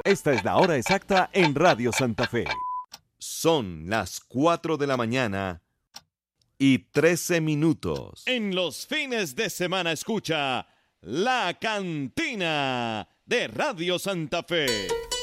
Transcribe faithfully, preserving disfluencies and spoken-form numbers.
Esta es la hora exacta en Radio Santa Fe. Son las cuatro de la mañana y trece minutos. En los fines de semana escucha La Cantina de Radio Santa Fe.